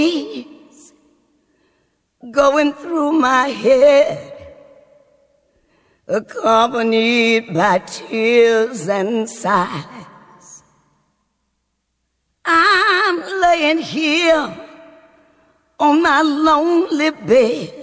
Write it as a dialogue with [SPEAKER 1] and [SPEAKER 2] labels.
[SPEAKER 1] going through my head, accompanied by tears and sighs. I'm laying here on my lonely bed,